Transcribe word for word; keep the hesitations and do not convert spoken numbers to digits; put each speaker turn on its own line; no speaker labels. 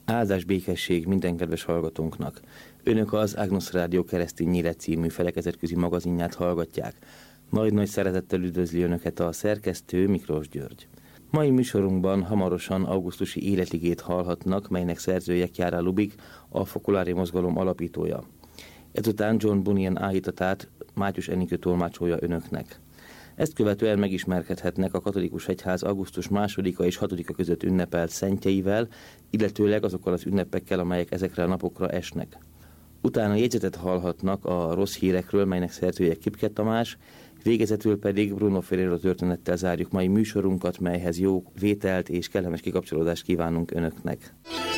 Áldás békesség minden kedves hallgatónknak. Önök az Agnus Rádió Keresztény Élet című felekezetközi magazinját hallgatják. Nagy-nagy szeretettel üdvözli Önöket a szerkesztő Miklós György. Mai műsorunkban hamarosan augusztusi életigét hallhatnak, melynek szerzője Chiara Lubich, a fokolári mozgalom alapítója. Ezután John Bunyan áhítatát Mátyus Enikő tolmácsolja Önöknek. Ezt követően megismerkedhetnek a katolikus egyház augusztus másodika és hatodika között ünnepelt szentjeivel, illetőleg azokkal az ünnepekkel, amelyek ezekre a napokra esnek. Utána jegyzetet hallhatnak a rossz hírekről, melynek szerzője Kipke Tamás, végezetül pedig Bruno Ferrero történettel zárjuk mai műsorunkat, melyhez jó vételt és kellemes kikapcsolódást kívánunk Önöknek.